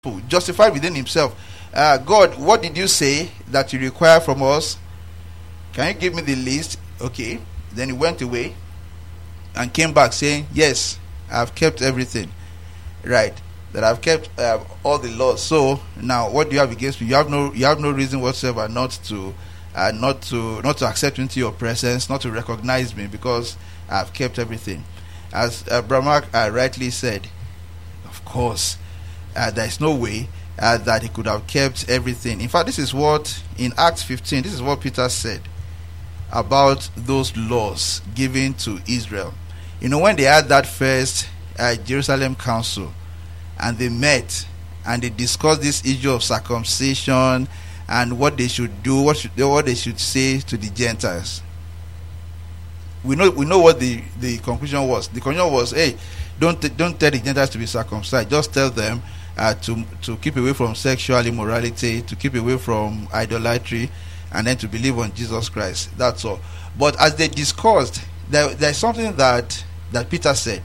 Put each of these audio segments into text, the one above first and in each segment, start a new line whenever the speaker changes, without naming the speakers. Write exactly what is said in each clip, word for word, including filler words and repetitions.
justified within himself. Uh, God, what did you say that you require from us? Can you give me the list? Okay. Then he went away and came back saying, yes, I've kept everything. Right. That I've kept uh, all the laws. So now what do you have against me? You have no you have no reason whatsoever not to uh, not to not to accept into your presence, not to recognize me, because I've kept everything. As uh, Bramak uh, rightly said, of course, uh, there is no way uh, that he could have kept everything. In fact, this is what in Acts fifteen, this is what Peter said about those laws given to Israel. You know, when they had that first uh, Jerusalem council, and they met and they discussed this issue of circumcision and what they should do, what should, what they should say to the Gentiles. We know we know what the, the conclusion was. The conclusion was, hey, don't don't tell the Gentiles to be circumcised. Just tell them uh, to to keep away from sexual immorality, to keep away from idolatry, and then to believe on Jesus Christ. That's all. But as they discussed, there there's something that that Peter said.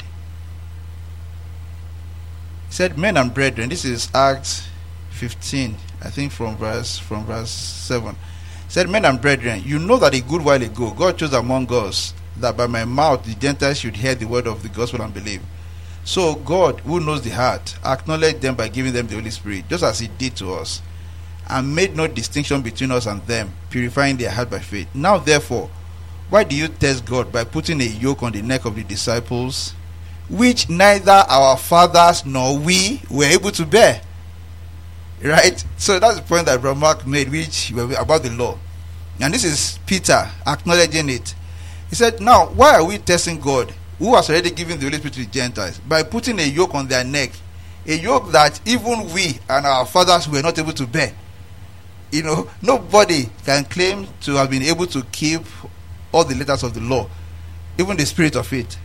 He said, men and brethren, this is Acts fifteen, I think from verse from verse seven. He said, men and brethren, you know that a good while ago God chose among us that by my mouth the Gentiles should hear the word of the gospel and believe. So God, who knows the heart, acknowledged them by giving them the Holy Spirit, just as he did to us, and made no distinction between us and them, purifying their heart by faith. Now therefore, why do you test God by putting a yoke on the neck of the disciples, which neither our fathers nor we were able to bear? Right? So that's the point that Bramak made, which about the law. And this is Peter acknowledging it. He said, now, why are we testing God, who has already given the Holy Spirit to the Gentiles, by putting a yoke on their neck? A yoke that even we and our fathers were not able to bear. You know, nobody can claim to have been able to keep all the letters of the law, even the spirit of it.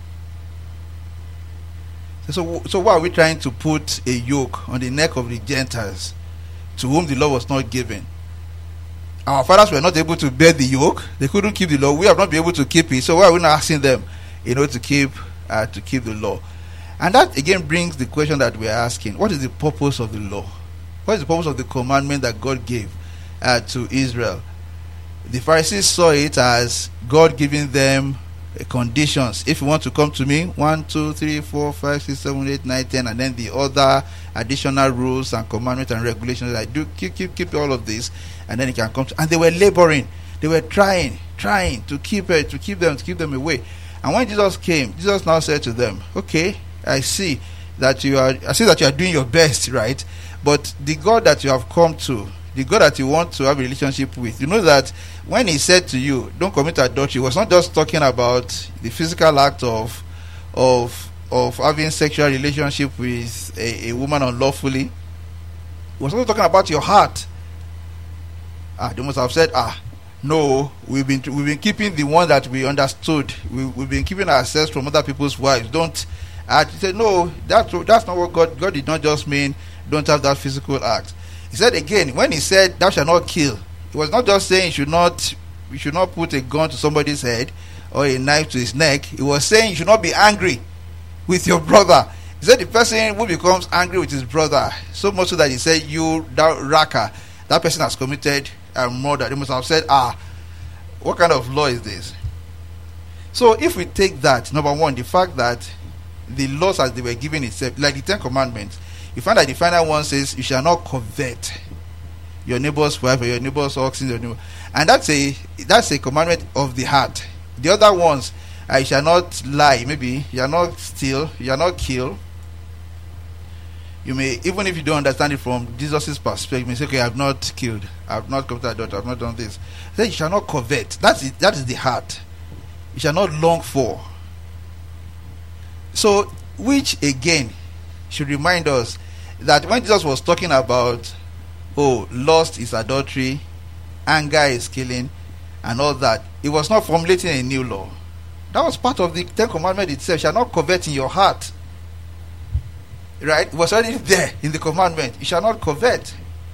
So, so why are we trying to put a yoke on the neck of the Gentiles to whom the law was not given? Our fathers were not able to bear the yoke; they couldn't keep the law. We have not been able to keep it. So why are we not asking them, you know, to keep uh, to keep the law? And that again brings the question that we are asking: what is the purpose of the law? What is the purpose of the commandment that God gave uh, to Israel? The Pharisees saw it as God giving them conditions. If you want to come to me, one, two, three, four, five, six, seven, eight, nine, ten, and then the other additional rules and commandments and regulations. I do keep keep keep all of this, and then you can come to. And they were laboring, they were trying, trying to keep it, to keep them, to keep them away. And when Jesus came, Jesus now said to them, "Okay, I see that you are, I see that you are doing your best, right? But the God that you have come to, the God that you want to have a relationship with, you know that when he said to you, don't commit adultery, he was not just talking about the physical act of of of having sexual relationship with a, a woman unlawfully. He was also talking about your heart. Ah, they must have said, ah, no, we've been we've been keeping the one that we understood. We, we've been keeping ourselves from other people's wives. Don't. Ah, he said, no, that's that's not what God. God did not just mean don't have that physical act. He said again, when he said thou shalt not kill, he was not just saying you should not you should not put a gun to somebody's head or a knife to his neck. He was saying you should not be angry with your brother. He said the person who becomes angry with his brother, so much so that he said, you thou raka, that person has committed a murder. They must have said, ah, what kind of law is this? So if we take that, number one, the fact that the laws as they were given itself, like the Ten Commandments, you find that the final one says you shall not covet your neighbor's wife or your neighbor's oxen, your neighbor. And that's a that's a commandment of the heart. The other ones, uh, you shall not lie, maybe you shall not steal, you shall not kill. You may, even if you don't understand it from Jesus' perspective, you may say, okay, I have not killed, I have not committed adultery, I have not done this. Then you shall not covet. That's it, that is the heart. You shall not long for. So, which again should remind us that when Jesus was talking about, oh, lust is adultery, anger is killing, and all that, he was not formulating a new law. That was part of the Ten Commandments itself. You shall not covet in your heart. Right? It was already there in the commandment. You shall not covet.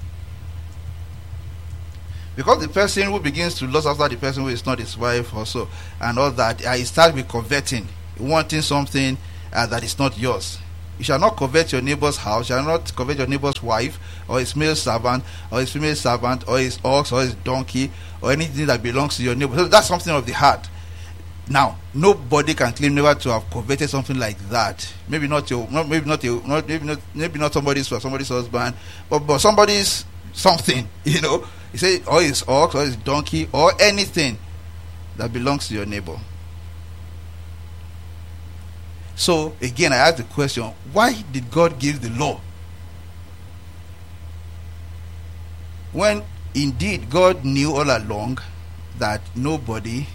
Because the person who begins to lust after the person who is not his wife also, and all that, uh, he starts with coveting, wanting something uh, that is not yours. You shall not covet your neighbor's house, you shall not covet your neighbor's wife, or his male servant, or his female servant, or his ox, or his donkey, or anything that belongs to your neighbor. So that's something of the heart. Now, nobody can claim never to have coveted something like that. Maybe not your, not, maybe not your, not, maybe not, maybe not somebody's or somebody's husband, but but somebody's something. You know, he said, or his ox, or his donkey, or anything that belongs to your neighbor. So again, I ask the question: why did God give the law? When indeed God knew all along that nobody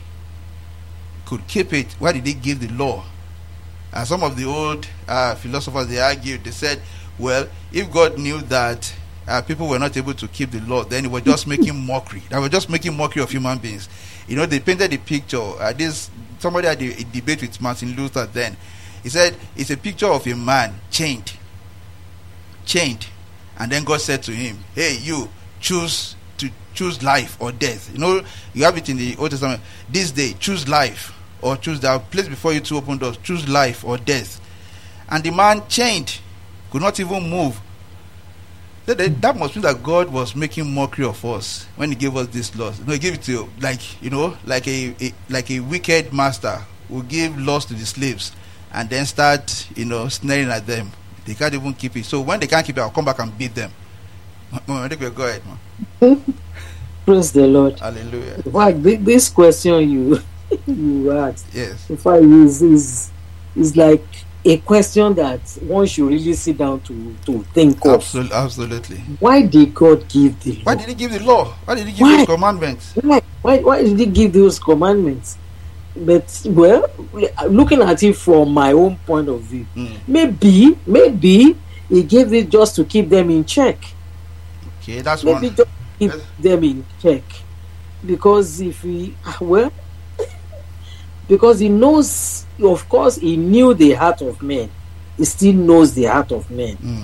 could keep it. Why did he give the law? And some of the old uh, philosophers, they argued, they said, well, if God knew that uh, people were not able to keep the law, then he was just making mockery. They were just making mockery of human beings. You know, they painted the picture. Uh, this somebody had a, a debate with Martin Luther then. He said, it's a picture of a man chained. Chained. And then God said to him, hey, you, choose to choose life or death. You know, you have it in the Old Testament. This day, choose life or choose that place before you two open doors. Choose life or death. And the man chained, could not even move. So that, that must mean that God was making mockery of us when he gave us this laws. You know, he gave it to, like, you know, like a, a like a wicked master who give laws to the slaves and then start, you know, snaring at them. They can't even keep it. So when they can't keep it, I'll come back and beat them. I think we'll go ahead, man.
Praise the Lord.
Hallelujah.
In fact, this question you you asked,
yes,
in fact, is is is like a question that one should really sit down to to think of.
Absolutely, absolutely.
Why did God give the law?
Why did he give the law? Why did he give
Why?
those commandments?
Why? Why? Why did he give those commandments? But well, looking at it from my own point of view,
Mm.
maybe maybe he gave it just to keep them in check.
Okay, that's
Maybe
one.
just keep
Yes.
them in check, because if he well, because he knows, of course, he knew the heart of men. He still knows the heart of men.
Mm.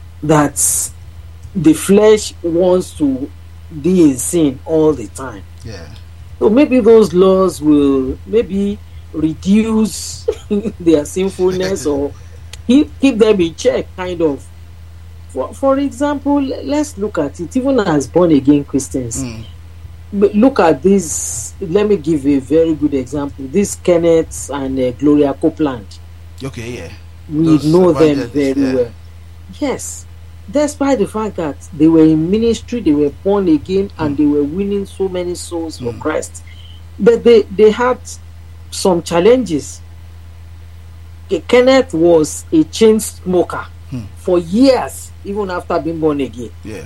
That the flesh wants to be in sin all the time.
Yeah.
So maybe those laws will maybe reduce their sinfulness or keep, keep them in check, kind of. For, for example, let's look at it, even as born again Christians.
Mm.
But look at this. Let me give a very good example. This Kenneth and uh, Gloria Copeland.
Okay, yeah.
We
Those
know them
evangelists,
very
yeah.
well. Yes. Despite the fact that they were in ministry, they were born again, and
Mm.
they were winning so many souls for
Mm.
Christ. But they, they had some challenges. Ke- Kenneth was a chain smoker
Hmm.
for years, even after being born again.
Yeah.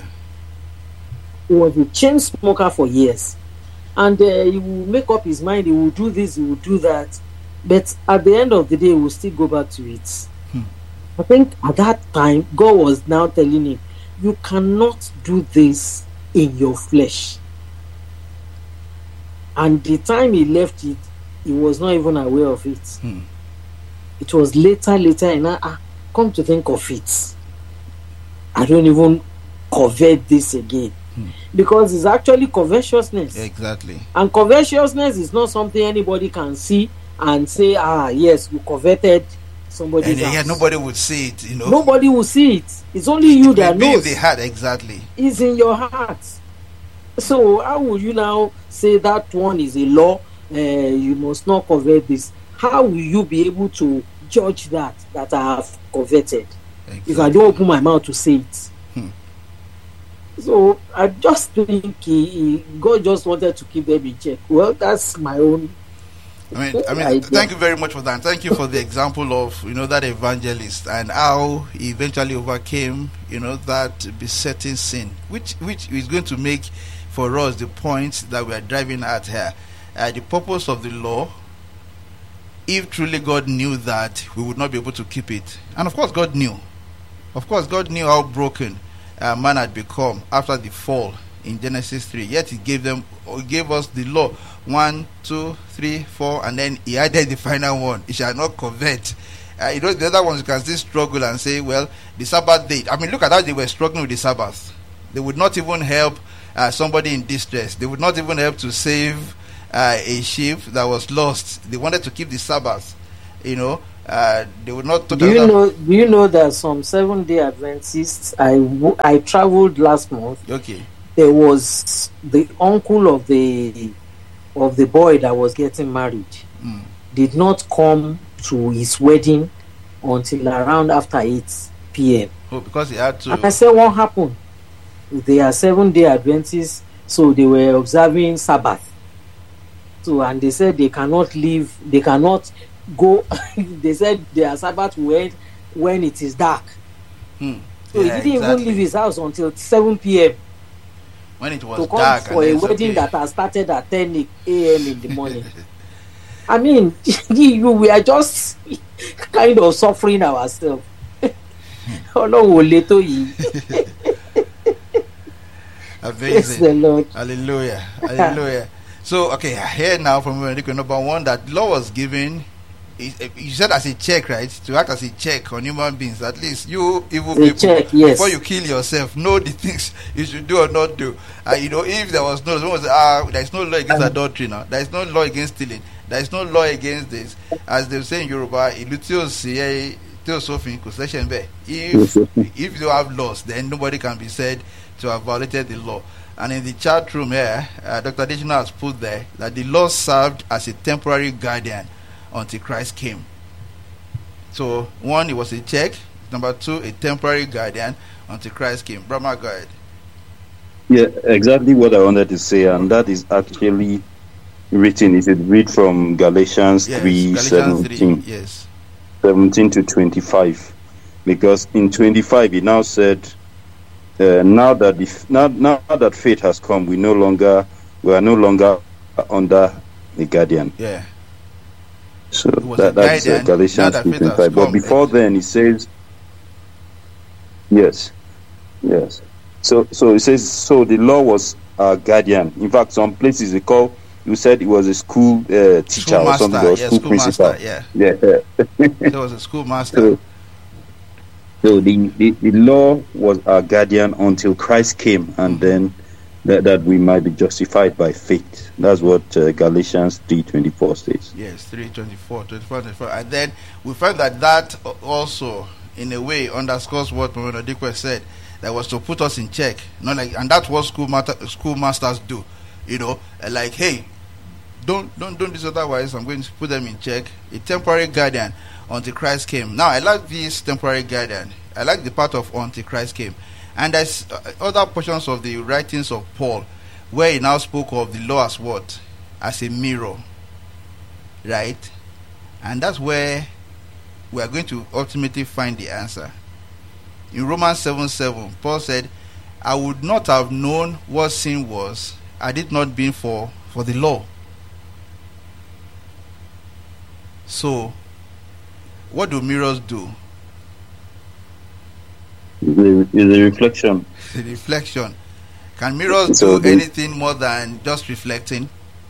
He was a chain smoker for years. And uh, he will make up his mind, he will do this, he will do that. But at the end of the day, he will still go back to it.
Hmm.
I think at that time, God was now telling him, you cannot do this in your flesh. And the time he left it, he was not even aware of it.
Hmm.
It was later, later, and I ah, come to think of it, I don't even covet this again.
Hmm.
Because it's actually covetousness.
Exactly.
And covetousness is not something anybody can see and say, ah, yes, you coveted somebody's
And yeah,
house.
nobody would see it, you know.
Nobody will see it. It's only you that
Maybe
knows.
they had, exactly.
It's in your heart. So how will you now say that one is a law? Uh, you must not covet this. How will you be able to judge that that I have coveted
Exactly.
if I don't open my mouth to say it?
Hmm.
So I just think he, he, God just wanted to keep them in check. Well, that's my own.
I mean, I mean,
idea.
thank you very much for that. Thank you for the example of, you know, that evangelist and how he eventually overcame, you know, that besetting sin, which which is going to make for us the point that we are driving at here. Uh, the purpose of the law, if truly God knew that we would not be able to keep it, and of course God knew, of course God knew how broken uh, man had become after the fall in Genesis three. Yet he gave them, or gave us the law, one, two, three, four, and then he added the final one: "It shall not covet." Uh, you know, the other ones you can still struggle and say, "Well, the Sabbath day." I mean, look at how they were struggling with the Sabbath. They would not even help uh, somebody in distress. They would not even help to save uh, a sheep that was lost. They wanted to keep the Sabbath, you know. uh, they would not.
Do you know? Do you know that some Seven Day Adventists? I w- I traveled last month.
Okay.
There was the uncle of the of the boy that was getting married.
Mm.
Did not come to his wedding until around after eight p.m.
Oh, because he had to.
And I said, what happened? They are Seven Day Adventists, so they were observing Sabbath. So, and they said they cannot leave, they cannot go. They said their Sabbath will end when it is dark.
Hmm.
So
Yeah,
he didn't
exactly.
even leave his house until seven p.m.
when it was
to come
dark.
for
and
a
it's
wedding
okay.
that has started at ten a.m. in the morning. I mean, you, we are just kind of suffering ourselves. Ọlọ́run ò le tó yìí. Praise the
Amazing.
Lord.
Hallelujah. Hallelujah. So, okay, here now from Enrico, number one, that law was given, is- you said as a check, right? To act as a check on human beings. At least you evil
A
people,
check, yes.
before you kill yourself, know the things you should do or not do. Uh, you know, if there was no, someone was, ah, there is no law against adultery now. There is no law against stealing. There is no law against this. As they say in Yoruba, ìlú tí ò sí ẹ- tí ò sófin kò ṣẹ̀ṣẹ̀ ńbẹ̀. If if you have laws, then nobody can be said to have violated the law. And in the chat room here, uh, Doctor Additional has put there that the law served as a temporary guardian until Christ came. So, one, it was a check. Number two, a temporary guardian until Christ came. Brahma, go ahead.
Yeah, exactly what I wanted to say, and that is actually written. If you read from Galatians
Yes,
three
Galatians three.
seventeen,
Yes.
seventeen to twenty-five, because in twenty-five he now said, uh, now that the, now, now that faith has come, we no longer we are no longer under the guardian.
Yeah.
So
was
that,
a
that's uh,
guardian, now
Galatians
that
three
faith has
twenty-five. But
come,
before
it's-
then, he says, yes, yes. So so it says, so the law was our guardian. In fact, some places they call, you said it was a school uh, teacher or something,
Schoolmaster,
or
yeah,
school
schoolmaster,
principal.
yeah.
Yeah.
There was a schoolmaster.
So, so the, the, the law was our guardian until Christ came, and then that, that we might be justified by faith. That's what uh, Galatians three twenty-four says.
Yes, three twenty-four, twenty-four, twenty-four. And then we find that that also, in a way, underscores what Mohamed Adikwe said, that was to put us in check. Not like, and that's what school master, schoolmasters do. You know, like, hey, don't don't don't this otherwise. I'm going to put them in check. A temporary guardian until Christ came. Now, I like this temporary guardian. I like the part of until Christ came. And there's uh, other portions of the writings of Paul where he now spoke of the law as what? As a mirror. Right? And that's where we are going to ultimately find the answer. In Romans seven seven, Paul said, I would not have known what sin was had it not been for, for the law. So, what do mirrors do?
Is a, is a reflection.
The reflection. Can mirrors
So
do
the-
anything more than just reflecting?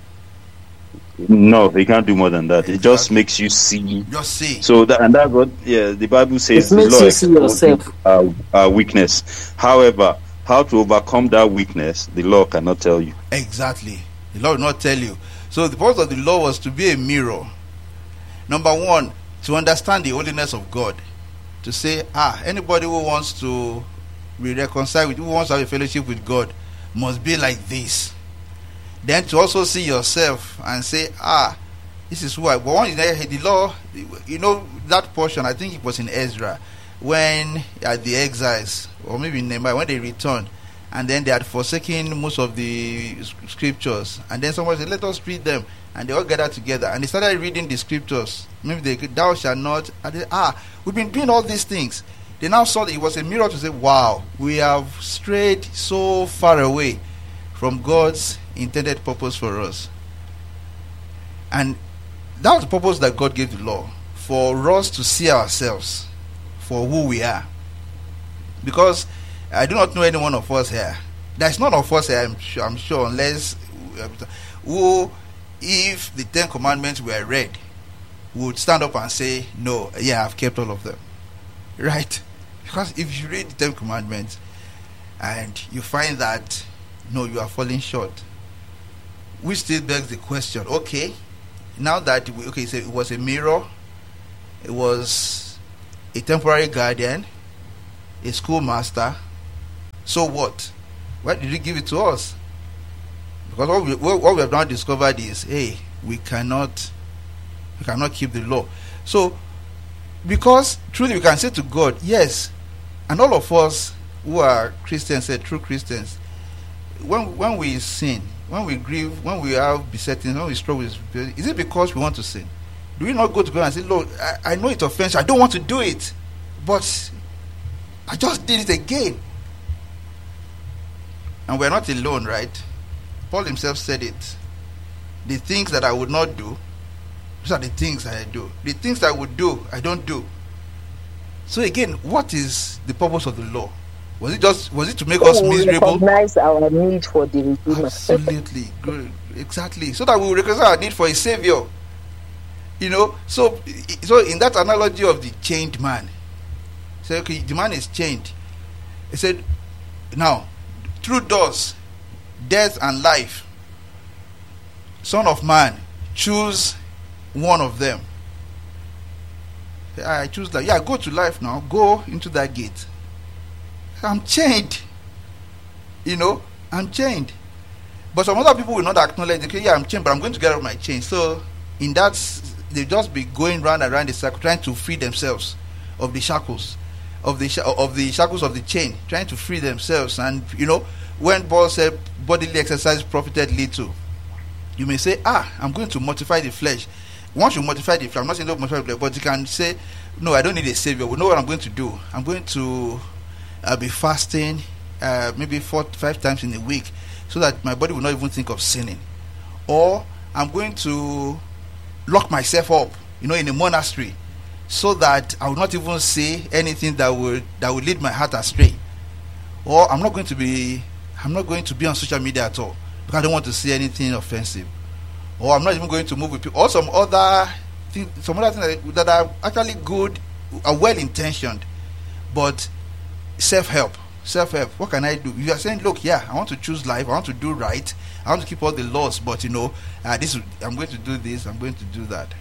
No, they can't do more than that. It just
Exactly.
makes you see.
Just see.
So that, and that's what, yeah, the Bible says.
It makes
the law
you see
exposes
yourself.
Our, our weakness. However, how to overcome that weakness, the law cannot tell you.
Exactly. The law will not tell you. So the purpose of the law was to be a mirror. Number one, to understand the holiness of God. To say, ah, anybody who wants to be reconciled with, who wants to have a fellowship with God, must be like this. Then to also see yourself and say, ah, this is who I. But when the law, you know that portion. I think it was in Ezra when at the exiles, or maybe in Nehemiah, when they returned, and then they had forsaken most of the scriptures, and then someone said, let us read them, and they all gathered together and they started reading the scriptures. Maybe they could, thou shalt not, and they, ah, we've been doing all these things. They now saw that it was a mirror to say, wow, we have strayed so far away from God's intended purpose for us. And that was the purpose that God gave the law, for us to see ourselves for who we are. Because I do not know any one of us here. There's none of us here, I'm sure, I'm sure, unless who, if the Ten Commandments were read, would stand up and say, no, yeah, I've kept all of them. Right? Because if you read the Ten Commandments and you find that, no, you are falling short, which still begs the question, okay, now that, we, okay, so it was a mirror, It was a temporary guardian, a schoolmaster. So what? Why did he give it to us? Because what we, what we have now discovered is, hey, we cannot, we cannot keep the law. So, because truly we can say to God, yes, and all of us who are Christians, say true Christians, when when we sin, when we grieve, when we have besetting, when we struggle with, is it because we want to sin? Do we not go to God and say, Lord, I, I know it's offensive, I don't want to do it, but I just did it again. And we're not alone, right? Paul himself said it. The things that I would not do, those are the things that I do. The things that I would do, I don't do. So again, what is the purpose of the law? Was it just was it to make
so
us
we
miserable?
Recognize our need for the Redeemer.
Absolutely, good, exactly. So that we will recognize our need for a savior. You know, so so in that analogy of the chained man, say okay, the man is chained. He said, now through doors, death and life, Son of Man, choose one of them. I choose that. Yeah, go to life now. Go into that gate. I'm chained. You know, I'm chained. But some other people will not acknowledge, okay, yeah, I'm chained, but I'm going to get out of my chain. So in that, they just be going round and round the circle, trying to free themselves of the shackles, of the sh- of the shackles of the chain, trying to free themselves. And you know, when Paul said bodily exercise profited little, you may say, ah, I'm going to mortify the flesh. Once you mortify the flesh, I'm not saying don't mortify the flesh, but you can say, no, I don't need a savior. We know what I'm going to do. I'm going to uh, be fasting uh, maybe four, five times in a week, so that my body will not even think of sinning. Or I'm going to lock myself up, you know, in a monastery, so that I will not even say anything that would that would lead my heart astray. Or I'm not going to be, I'm not going to be on social media at all, because I don't want to see anything offensive. Or I'm not even going to move with people. Or some other thing, some other things that are actually good, are well intentioned, but self-help. Self-help. What can I do? You are saying, look, yeah, I want to choose life, I want to do right, I want to keep all the laws, but you know, uh, this I'm going to do this, I'm going to do that.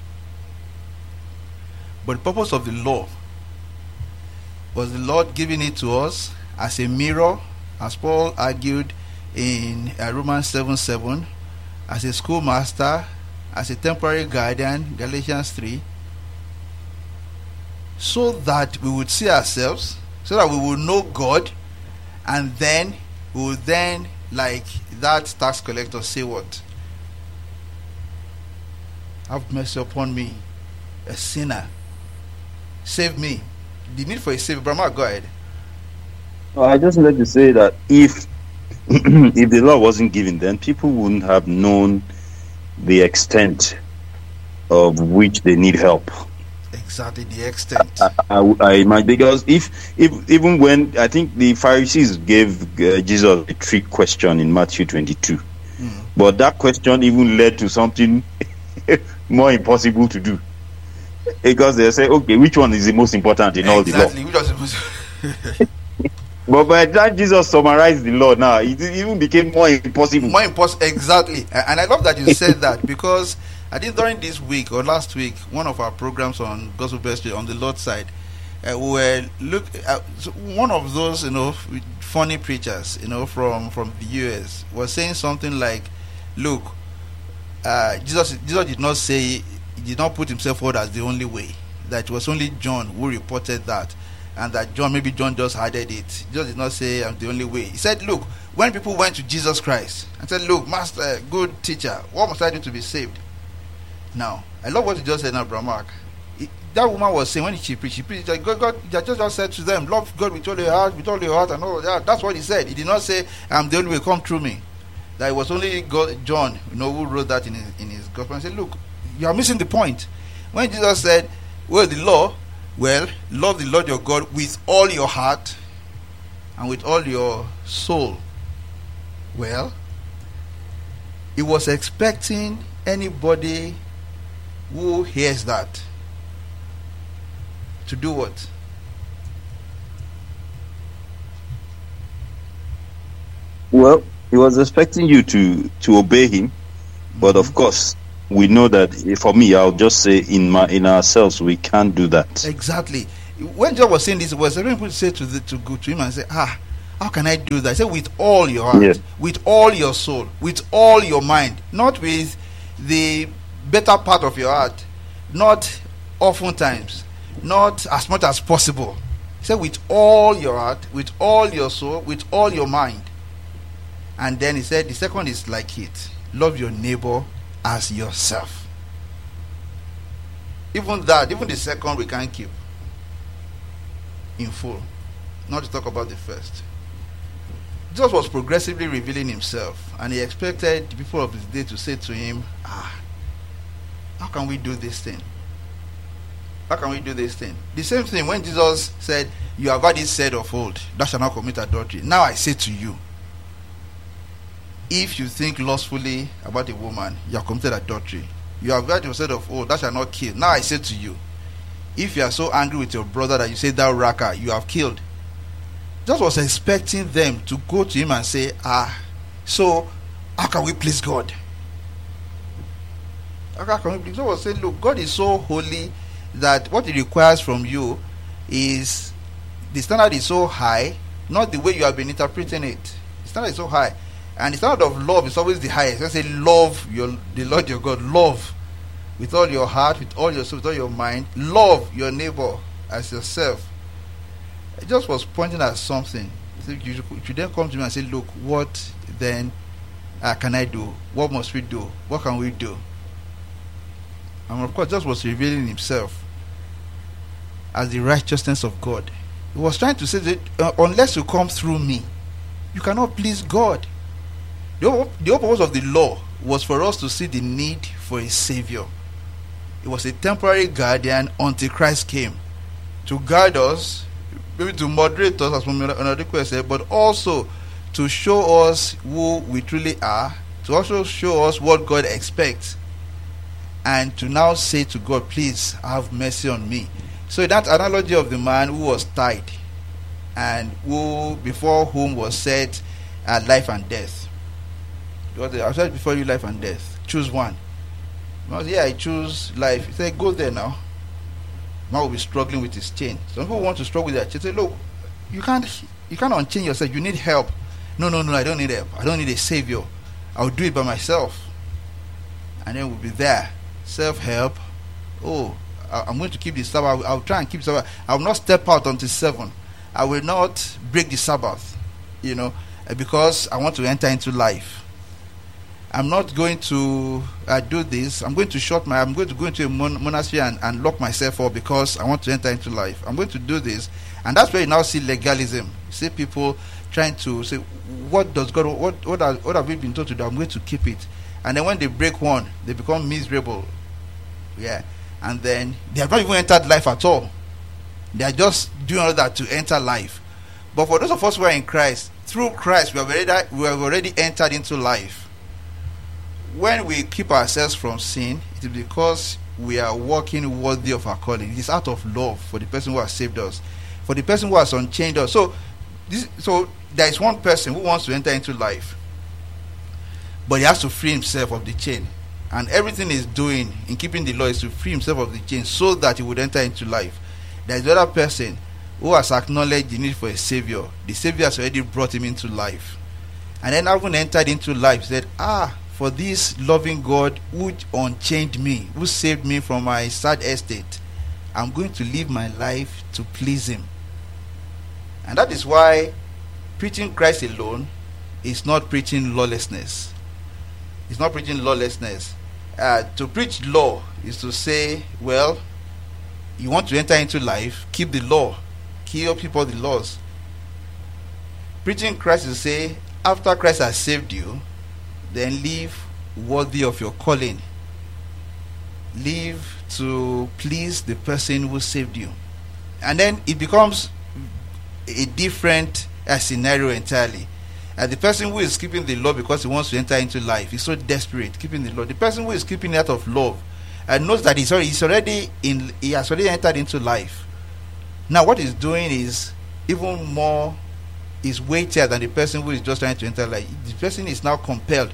But the purpose of the law was the Lord giving it to us as a mirror, as Paul argued in uh, Romans seven seven, as a schoolmaster, as a temporary guardian, Galatians three, so that we would see ourselves, so that we will know God, and then we will then, like that tax collector, say what? Have mercy upon me, a sinner. Save me. The need for a savior. Brahma, go ahead.
Uh, I just wanted to say that if if the law wasn't given, then people wouldn't have known the extent of which they need help.
Exactly, the extent.
I, I, I imagine, because if, if even when I think the Pharisees gave uh, Jesus a trick question in Matthew twenty-two, mm. but that question even led to something more impossible to do, because they say, okay, which one is the most important in
exactly,
all the law?
Which was the most
But by the time Jesus summarized the law, now it even became more impossible.
More impossible, exactly. And I love that you said that, because I think during this week or last week, one of our programs on Gospel Best on the Lord's side, uh, we were look uh, so one of those, you know, funny preachers, you know, from from the U S was saying something like, "Look, uh, Jesus Jesus did not say, he did not put himself forward as the only way. That it was only John who reported that." And that John, maybe John just added it. Jesus did not say, I'm the only way. He said, look, when people went to Jesus Christ and said, look, Master, good teacher, what must I do to be saved? Now, I love what you just said now, Brahmak. That woman was saying, when she preached, she preached, like, God, God, just, just said to them, love God with all your heart, with all your heart, and all that. That's what he said. He did not say, I'm the only way, come through me. That it was only God, John, you know, who wrote that in his, in his gospel. And said, look, you are missing the point. When Jesus said, well, the law, well, love the Lord your God with all your heart and with all your soul. Well, he was expecting anybody who hears that to do what?
Well, he was expecting you to, to obey him, but of course, we know that, for me, I'll just say in my in ourselves, we can't do that.
Exactly. When John was saying this, was certain people say to the, to go to him and say, ah, how can I do that? He said, with all your heart,
Yes.
with all your soul, with all your mind, not with the better part of your heart, not oftentimes, not as much as possible. He said, with all your heart, with all your soul, with all your mind. And then he said, the second is like it. Love your neighbor as yourself. Even that, even the second we can't keep in full. Not to talk about the first. Jesus was progressively revealing himself, and he expected the people of his day to say to him, ah, how can we do this thing? How can we do this thing? The same thing when Jesus said, you have had it said of old, thou shalt not commit adultery. Now I say to you, if you think lustfully about a woman, you have committed adultery. You have heard it said of old, thou shalt not kill. Now I say to you, if you are so angry with your brother that you say thou raca, you have killed. Jesus was expecting them to go to him and say, ah, so how can we please God? How can we please? Jesus was saying, look, God is so holy that what he requires from you is, the standard is so high, not the way you have been interpreting it. The standard is so high. And the standard of love is always the highest. Let's say love your the Lord your God. Love with all your heart, with all your soul, with all your mind. Love your neighbor as yourself. It just was pointing at something. So you should, you should then come to me and say, look, what then uh, can I do? What must we do? What can we do? And of course, just was revealing himself as the righteousness of God. He was trying to say that uh, unless you come through me, you cannot please God. The whole, the whole purpose of the law was for us to see the need for a savior. It was a temporary guardian until Christ came to guide us, maybe to moderate us, as Onadipo said, but also to show us who we truly are, to also show us what God expects, and to now say to God, please have mercy on me. So that analogy of the man who was tied and who before whom was set uh, life and death. I said before you life and death. Choose one. I said, yeah, I choose life. He said, go there now. Man will be struggling with his chain. Some people want to struggle with their chain. Say, look, you can't you can't unchain yourself. You need help. No, no, no, I don't need help. I don't need a savior. I'll do it by myself. And then we'll be there. Self-help. Oh, I, I'm going to keep the Sabbath. I'll, I'll try and keep Sabbath. I will not step out until seven. I will not break the Sabbath, you know, because I want to enter into life. I'm not going to uh, do this. I'm going to shut my. I'm going to go into a mon- monastery and, and lock myself up because I want to enter into life. I'm going to do this, and that's where you now see legalism. You see people trying to say, "What does God? What what, are, what have we been told to do? I'm going to keep it." And then when they break one, they become miserable. Yeah, and then they have not even entered life at all. They are just doing all that to enter life. But for those of us who are in Christ, through Christ, we have already we have already entered into life. When we keep ourselves from sin, it is because we are walking worthy of our calling. It is out of love for the person who has saved us, for the person who has unchained us. So, this, so there is one person who wants to enter into life, but he has to free himself of the chain. And everything he's doing in keeping the law is to free himself of the chain so that he would enter into life. There is the other person who has acknowledged the need for a savior. The savior has already brought him into life. And then having entered into life, said, ah, for this loving God who unchained me, who saved me from my sad estate, I'm going to live my life to please him. And that is why preaching Christ alone is not preaching lawlessness. It's not preaching lawlessness. Uh, to preach law is to say, well, you want to enter into life, keep the law, keep people the laws. Preaching Christ is to say, after Christ has saved you, then live worthy of your calling. Live to please the person who saved you. And then it becomes a different uh, scenario entirely. Uh, the person who is keeping the law because he wants to enter into life is so desperate, keeping the law. The person who is keeping it out of love and knows that he's already, he's already in, he has already entered into life. Now what he's doing is even more, is weightier than the person who is just trying to enter life. The person is now compelled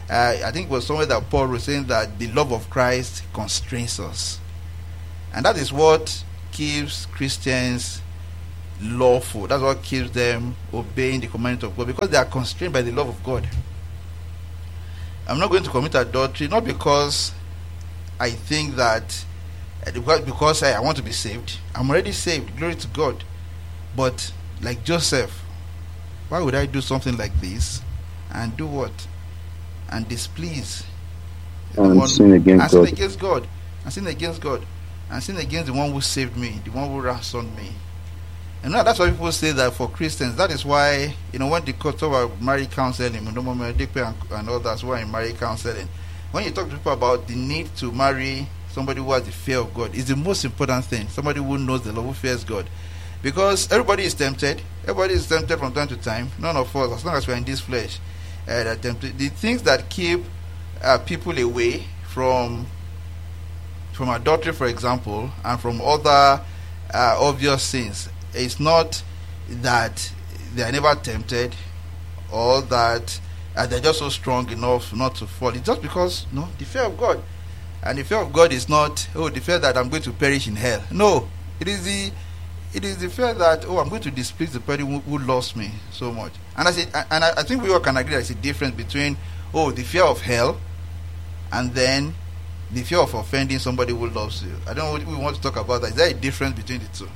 Uh, I think it was somewhere that Paul was saying that the love of Christ constrains us. And that is what keeps Christians lawful. That's what keeps them obeying the commandment of God, because they are constrained by the love of God. I'm not going to commit adultery, not because I think that because, because I, I want to be saved. I'm already saved, glory to God. But like Joseph, why would I do something like this and do what? And displease the
And
one,
sin against
and sin
God.
against God, and sin against God, and sin against the one who saved me, the one who ransomed me. And now that's why people say that for Christians, that is why, you know, when they talk about marriage counseling, and, and all that's why in marriage counseling, when you talk to people about the need to marry somebody who has the fear of God, is the most important thing. Somebody who knows the love, who fears God. Because everybody is tempted. Everybody is tempted from time to time. None of us, as long as we're in this flesh, uh, are tempted. The things that keep uh, people away from from adultery, for example, and from other uh, obvious sins, it's not that they are never tempted, or that uh, they're just so strong enough not to fall. It's just because, no, the fear of God. And the fear of God is not, oh, the fear that I'm going to perish in hell. No, it is the it is the fear that, oh, I'm going to displease the person who, who loves me so much. And I said, and I, I think we all can agree there's a difference between, oh, the fear of hell, and then the fear of offending somebody who loves you. I don't know what we want to talk about that. Is there a difference between the two?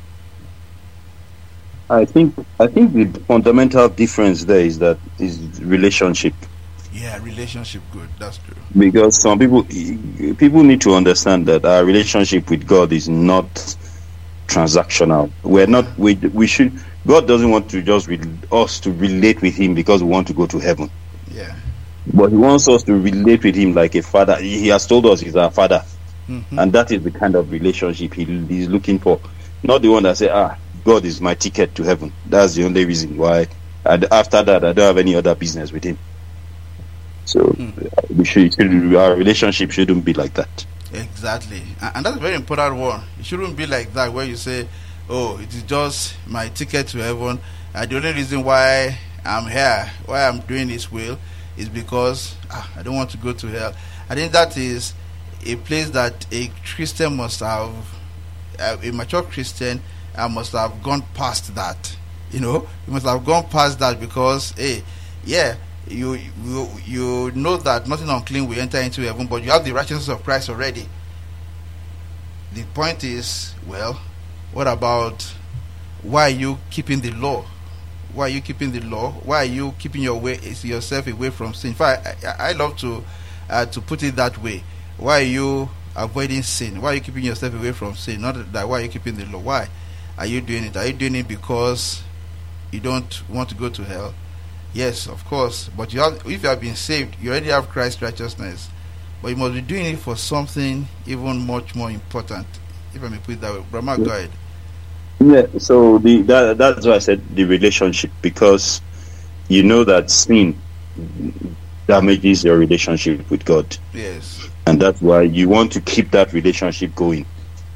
I think I think the fundamental difference there is that is relationship.
Yeah, relationship, good. That's true.
Because some people people need to understand that our relationship with God is not transactional. We're not we we should God doesn't want to just re, us to relate with him because we want to go to heaven.
Yeah.
But he wants us to relate with him like a father. He, he has told us he's our father.
Mm-hmm.
And that is the kind of relationship he he's looking for. Not the one that say, ah, God is my ticket to heaven. That's the only reason why. And after that, I don't have any other business with him. So mm. we should, our relationship shouldn't be like that.
Exactly. And that's a very important one. It shouldn't be like that where you say, oh, it is just my ticket to heaven. And the only reason why I'm here, why I'm doing His will, is because ah, I don't want to go to hell. I think that is a place that a Christian must have, a mature Christian uh, must have gone past that. You know, you must have gone past that because, hey, yeah, you you you know that nothing unclean will enter into heaven, but you have the righteousness of Christ already. The point is, well, what about why are you keeping the law? Why are you keeping the law? Why are you keeping your way yourself away from sin? In fact, I, I love to uh, to put it that way. Why are you avoiding sin? Why are you keeping yourself away from sin? Not that why are you keeping the law? Why are you doing it? Are you doing it because you don't want to go to hell? Yes, of course. But you have, if you have been saved, you already have Christ's righteousness. But you must be doing it for something even much more important. If I may put it that way. Brahma, go ahead.
Yeah, so the that, that's why I said the relationship, because you know that sin damages your relationship with God.
Yes.
And that's why you want to keep that relationship going.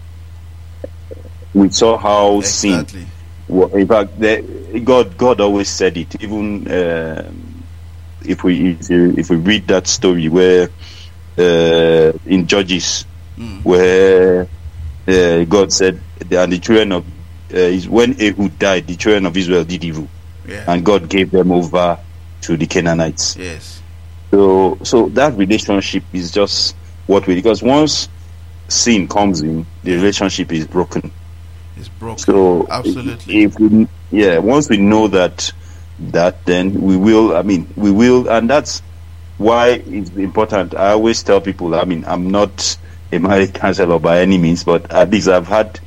We saw how
Exactly.
sin, well, in fact, the, God God always said it. Even uh, if we if, you, if we read that story where uh, in Judges,
Mm.
where uh, God said, and the children of uh, is when Ehud died, the children of Israel did evil,
Yeah.
and God gave them over to the Canaanites.
Yes.
So, so that relationship is just what we, because once sin comes in, the relationship is broken.
It's broken.
So,
Absolutely.
if we, yeah, once we know that, that then we will. I mean, we will, and that's why it's important. I always tell people. I mean, I'm not a marriage counselor by any means, but at least I've had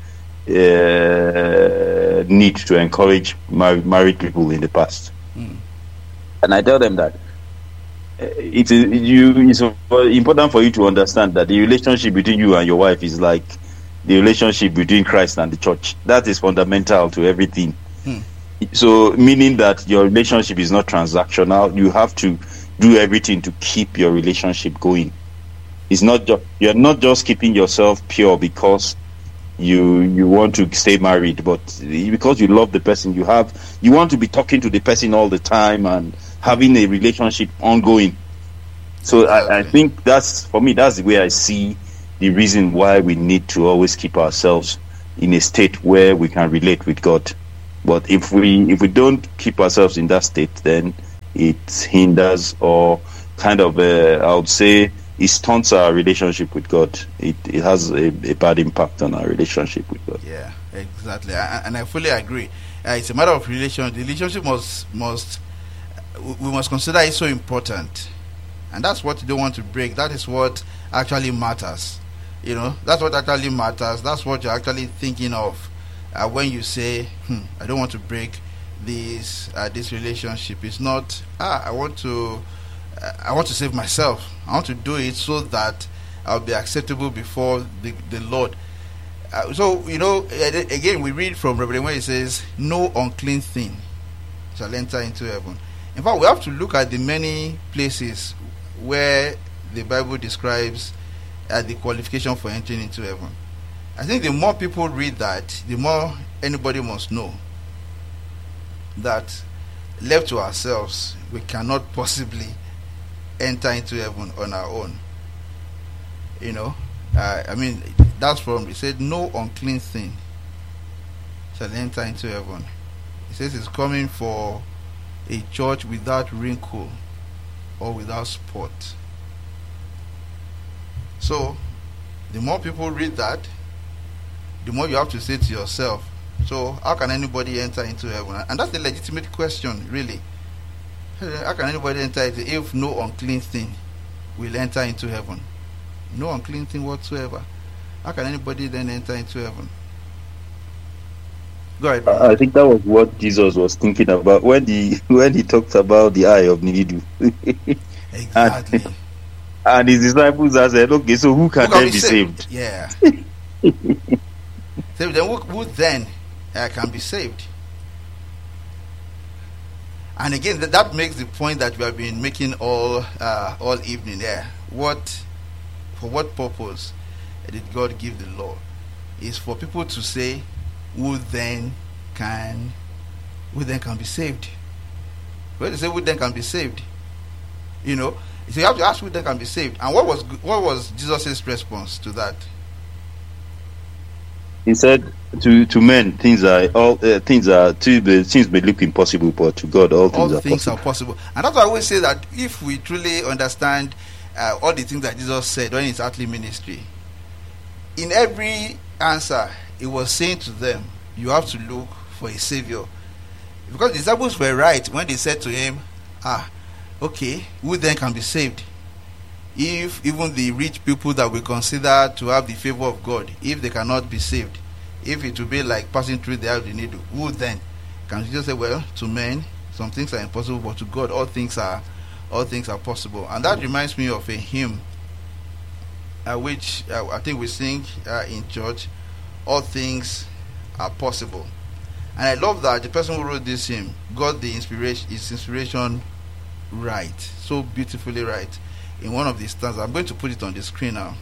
uh, need to encourage mar- married people in the past,
Mm.
and I tell them that it is you. It's important for you to understand that the relationship between you and your wife is like the relationship between Christ and the church. That is fundamental to everything.
Hmm.
So, meaning that your relationship is not transactional. You have to do everything to keep your relationship going. It's not just you're not just keeping yourself pure because you you want to stay married, but because you love the person you have. You want to be talking to the person all the time and having a relationship ongoing. So I, I
Exactly.
think that's, for me, that's the way I see the reason why we need to always keep ourselves in a state where we can relate with God. But if we if we don't keep ourselves in that state, then it hinders, or kind of uh, I would say it stunts our relationship with God. It it has a, a bad impact on our relationship with God.
Yeah, exactly. I, and I fully agree. Uh, it's a matter of relation. The relationship must must we we must consider it so important, and that's what you don't want to break. That is what actually matters. You know, that's what actually matters. That's what you're actually thinking of uh, when you say, hmm, "I don't want to break this uh, this relationship." It's not, ah, I want to, uh, I want to save myself. I want to do it so that I'll be acceptable before the the Lord. Uh, so you know, uh, again, we read from Revelation where it says, "No unclean thing shall enter into heaven." In fact, we have to look at the many places where the Bible describes uh, the qualification for entering into heaven. I think the more people read that, the more anybody must know that left to ourselves, we cannot possibly enter into heaven on our own. You know, uh, I mean, that's from, it said, "No unclean thing shall enter into heaven." It says it's coming for a church without wrinkle or without spot. So, the more people read that, the more you have to say to yourself, so how can anybody enter into heaven? And that's the legitimate question, really. How can anybody enter into, if no unclean thing will enter into heaven? No unclean thing whatsoever. How can anybody then enter into heaven? Go ahead, brother.
I think that was what Jesus was thinking about when he when he talked about the eye of the needle.
Exactly.
and, and his disciples are said, "Okay, so who can,
Who can
then
be
be
saved?
saved?"
Yeah. So then who, who then uh, can be saved? And again, that, that makes the point that we have been making all uh, all evening. Yeah. What, for what purpose did God give the law? Is for people to say, who then can, who then can be saved? When they say who then can be saved, you know, so you have to ask who then can be saved. And what was what was Jesus' response to that?
He said, "To to men, things are all uh, things are to the things may look impossible, but to God, all things,
all
are,
things
possible.
are possible." And that's why I always say that if we truly understand uh, all the things that Jesus said during his earthly ministry, in every answer he was saying to them, you have to look for a savior. Because the disciples were right when they said to him, ah, okay, who then can be saved? If even the rich people that we consider to have the favor of God, if they cannot be saved, if it will be like passing through the eye of the needle, who then can? You just say, well, to men some things are impossible, but to God all things are all things are possible. And that reminds me of a hymn uh, which uh, I think we sing uh, in church, "All things are possible." And I love that the person who wrote this hymn got the inspiration his inspiration right, so beautifully right, in one of the stanzas. I'm going to put it on the screen now.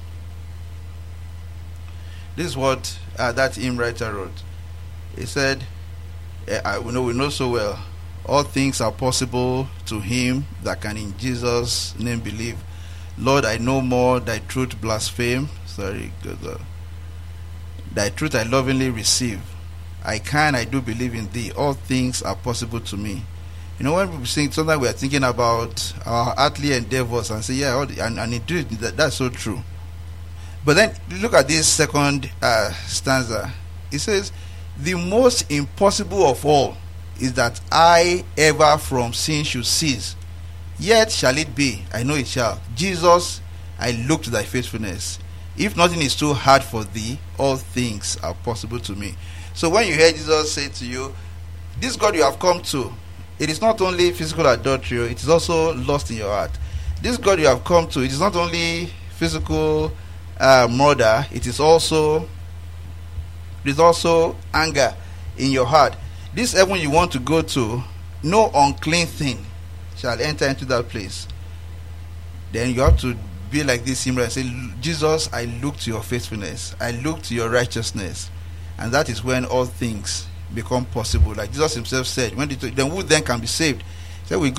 This is what uh, that hymn writer wrote. He said, uh, I, we know we know so well, all things are possible to him that can in Jesus' name believe. Lord, I know more, thy truth blaspheme. Sorry, God. Thy truth I lovingly receive. I can, I do believe in thee. All things are possible to me. You know, when we sing, sometimes we are thinking about our earthly endeavors and say, yeah, all the, and, and indeed, that, that's so true. But then, look at this second uh, stanza. It says, the most impossible of all is that I ever from sin should cease. Yet shall it be, I know it shall. Jesus, I look to thy faithfulness. If nothing is too hard for thee, all things are possible to me. So when you hear Jesus say to you, this God you have come to, it is not only physical adultery, it is also lust in your heart. This God you have come to, it is not only physical uh, murder, it is also it is also anger in your heart. This heaven you want to go to, no unclean thing shall enter into that place. Then you have to be like this hymn and say, Jesus, I look to your faithfulness, I look to your righteousness. And that is when all things become possible. Like Jesus himself said, when they, then who then can be saved? He said, with God,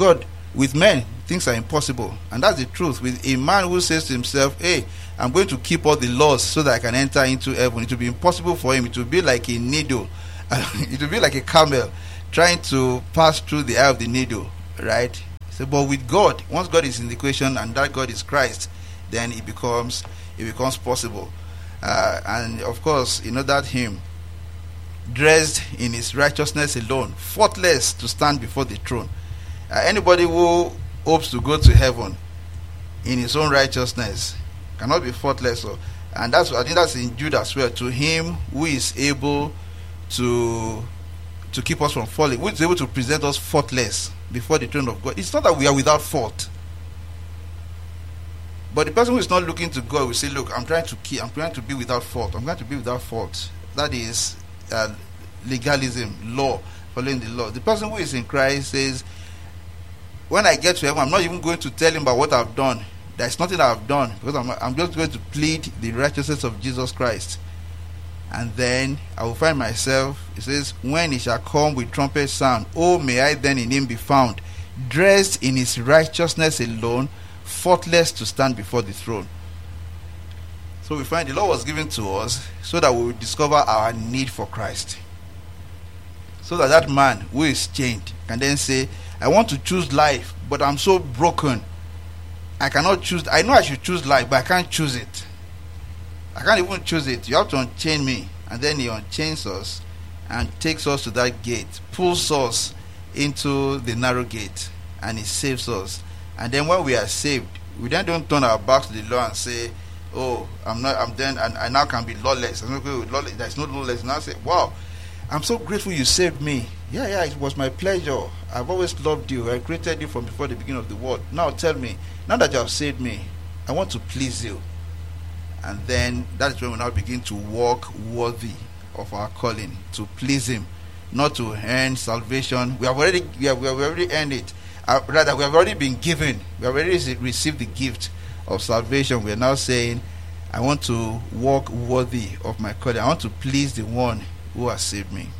With men, things are impossible. And that's the truth. With a man who says to himself, hey, I'm going to keep all the laws so that I can enter into heaven, it will be impossible for him. It will be like a needle. It will be like a camel trying to pass through the eye of the needle, right? So, but with God, once God is in the equation and that God is Christ, then it becomes it becomes possible. Uh, and of course, you know that hymn, dressed in his righteousness alone, faultless to stand before the throne. Uh, anybody who hopes to go to heaven in his own righteousness cannot be faultless. So, and that's I think that's in Jude as well. To him who is able to to keep us from falling, who is able to present us faultless before the throne of God. It's not that we are without fault, but the person who is not looking to God will say, look, I'm trying to keep, I'm trying to be without fault. I'm going to be without fault. That is uh, legalism, law, following the law. The person who is in Christ says, when I get to heaven, I'm not even going to tell him about what I've done. There's nothing I've done, because I'm, I'm just going to plead the righteousness of Jesus Christ. And then I will find myself, it says, when he shall come with trumpet sound, oh, may I then in him be found, dressed in his righteousness alone, faultless to stand before the throne. So we find the law was given to us so that we will discover our need for Christ. So that that man who is chained can then say, I want to choose life, but I'm so broken. I cannot choose. I know I should choose life, but I can't choose it. I can't even choose it. You have to unchain me. And then he unchains us and takes us to that gate, pulls us into the narrow gate, and he saves us. And then when we are saved, we then don't turn our backs to the law and say, oh, I'm not, I'm then, and I now can be lawless. I'm not going with lawless. There's no lawless. Now I say, wow, I'm so grateful you saved me. Yeah, yeah, it was my pleasure. I've always loved you. I created you from before the beginning of the world. Now tell me, now that you have saved me, I want to please you. And then that is when we now begin to walk worthy of our calling, to please him, not to earn salvation. We have already, we have, we have already earned it. Uh, rather, we have already been given. We have already received the gift of salvation. We are now saying, I want to walk worthy of my calling. I want to please the one who has saved me.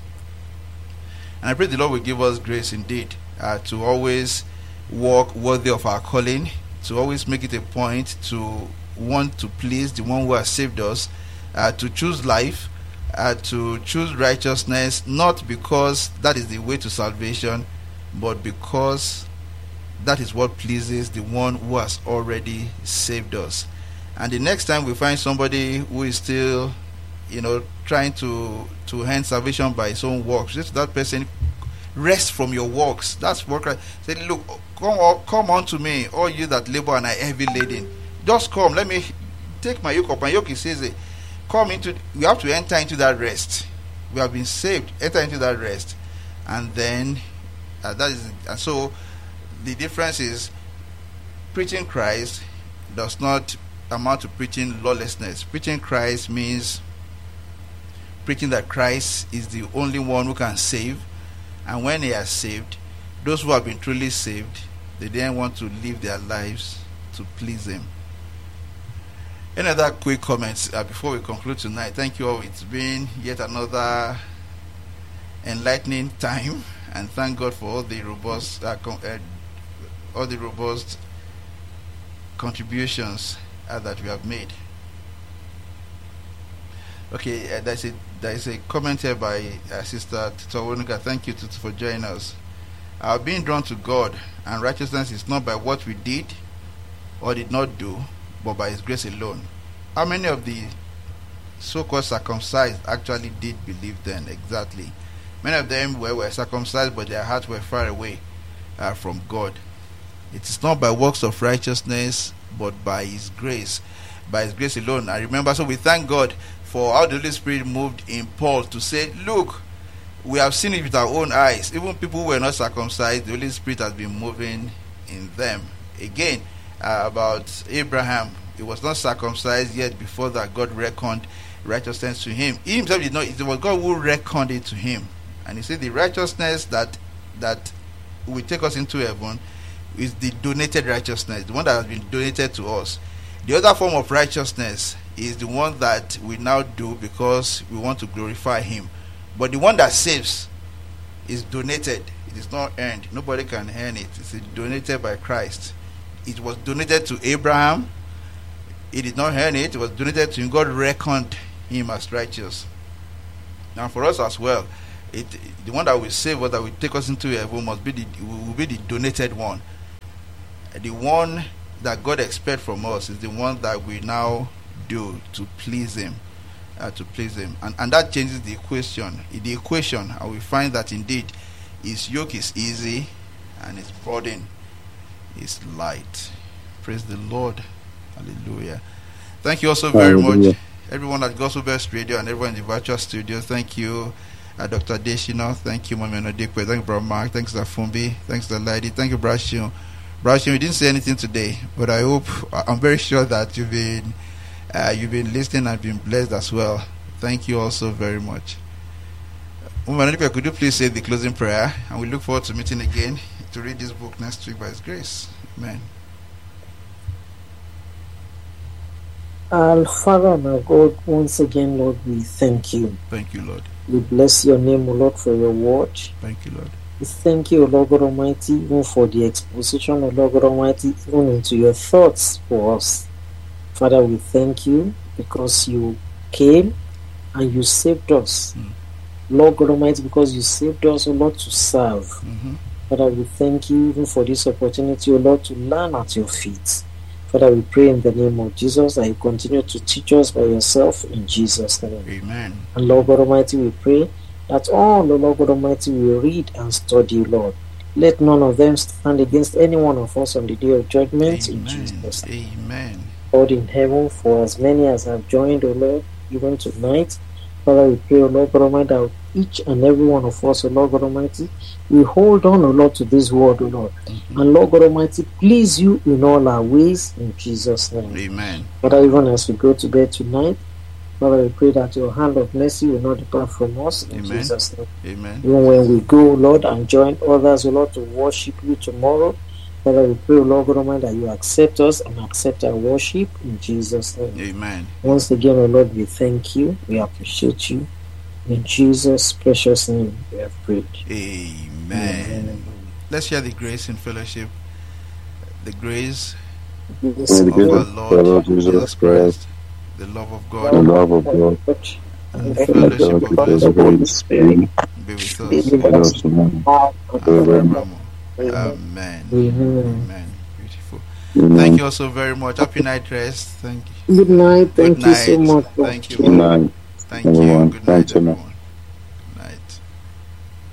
And I pray the Lord will give us grace indeed uh, to always walk worthy of our calling, to always make it a point to want to please the one who has saved us, uh, to choose life, uh, to choose righteousness, not because that is the way to salvation, but because that is what pleases the one who has already saved us. And the next time we find somebody who is still, you know, trying to to earn salvation by his own works, just that person, rest from your works. That's what Christ said. Look, come, come unto me, all you that labor and are heavy laden. Just come, let me take my yoke up. My yoke, he says, come into, we have to enter into that rest. We have been saved, enter into that rest. And then, uh, that is, and so, the difference is, preaching Christ does not amount to preaching lawlessness. Preaching Christ means preaching that Christ is the only one who can save. And when he has saved, those who have been truly saved, they then want to live their lives to please him. Any other quick comments uh, before we conclude tonight? Thank you all. It's been yet another enlightening time, and thank God for all the robust, uh, com- uh, all the robust contributions uh, that we have made. Okay, uh, there's a there's a comment here by uh, Sister Titowonuka. Thank you Tutu, for joining us. Our being drawn to God and righteousness is not by what we did or did not do, but by his grace alone. How many of the so-called circumcised actually did believe then? Exactly. Many of them were, were circumcised, but their hearts were far away uh, from God. It is not by works of righteousness, but by his grace. By his grace alone. I remember, so we thank God for how the Holy Spirit moved in Paul to say, look, we have seen it with our own eyes. Even people who were not circumcised, the Holy Spirit has been moving in them. Again, uh, about Abraham, he was not circumcised yet. Before that, God reckoned righteousness to him. He himself did not. It was God who reckoned it to him. And he said the righteousness that that will take us into heaven is the donated righteousness, the one that has been donated to us. The other form of righteousness is the one that we now do because we want to glorify him. But the one that saves is donated. It is not earned. Nobody can earn it. It's donated by Christ. It was donated to Abraham. He did not earn it. It was donated to him. God reckoned him as righteous. Now for us as well, it the one that will save us, that will take us into heaven, must be the will be the donated one. The one that God expects from us is the one that we now do to please Him, uh, to please Him, and and that changes the equation. In the equation, and we find that indeed His yoke is easy and His burden is light. Praise the Lord. Hallelujah. Thank you also very
Hallelujah.
much, everyone at Gospel Best Radio and everyone in the virtual studio. Thank you, uh, Doctor Deshino. Thank you, Mami Onodekwe. Thank you, Brother Mark. Thanks, Doctor Fumbi. Thanks, the lady. Thank you, Brashio. Brashio, you didn't say anything today, but I hope, I'm very sure that you've been, uh, you've been listening and been blessed as well. Thank you also very much. Mami Onodekwe, could you please say the closing prayer? And we look forward to meeting again to read this book next week by His grace. Amen.
Our Father and our God, once again, Lord, we thank you.
Thank you, Lord.
We bless your name, O Lord, for your word.
Thank you, Lord.
We thank you, O Lord God Almighty, even for the exposition, O Lord God Almighty, even into your thoughts for us. Father, we thank you because you came and you saved us.
Mm.
Lord God Almighty, because you saved us, O Lord, to serve.
Mm-hmm.
Father, we thank you even for this opportunity, O Lord, to learn at your feet. Father, we pray in the name of Jesus that you continue to teach us by yourself in Jesus' name.
Amen.
And Lord God Almighty, we pray that all the Lord God Almighty will read and study, Lord. Let none of them stand against any one of us on the day of judgment in
Amen.
Jesus' name.
Amen.
Lord in heaven, for as many as have joined, O Lord, even tonight, Father, we pray, O Lord God Almighty, that each and every one of us, O Lord God Almighty, we hold on, O Lord, to this word, O Lord.
Mm-hmm.
And Lord God Almighty, please you in all our ways in Jesus' name.
Amen.
Father, even as we go to bed tonight, Father, we pray that your hand of mercy will not depart from us in
Amen.
Jesus' name.
Amen.
Even when we go, Lord, and join others, O Lord, to worship you tomorrow, Father, we pray, O Lord God Almighty, that you accept us and accept our worship in Jesus' name.
Amen.
Once again, O Lord, we thank you. We appreciate you. In Jesus' precious name, we have prayed.
Amen.
Amen.
Let's share the grace in fellowship. The grace
Yes,
May the
of
grace
our
of
Lord
our Lord
Jesus
Jesus
Christ, the love of
the
God,
love of God,
and the
and the
fellowship of
fellowship
the
of the Holy Spirit,
be with
Be
us
with
with
us
us now
now
and
and
forevermore.
forevermore.
forever.
Amen.
Amen.
Amen. Beautiful.
Amen.
Thank you also very much. Happy night rest. Thank you.
Good night.
Good
Thank you so
night.
much. for
Thank you
Good
all.
sharing.
night,
Thank you.
everyone.
Good night,
Thanks so much.
everyone.